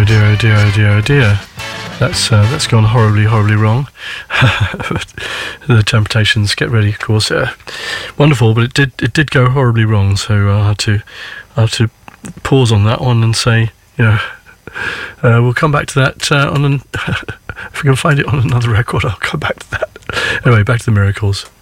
dear, oh dear, oh dear, oh dear. That's gone horribly, horribly wrong. The Temptations, Get Ready, of course. Wonderful, but it did go horribly wrong. So I have to pause on that one and say, we'll come back to that if we can find it on another record. I'll come back to that. Anyway, back to the Miracles.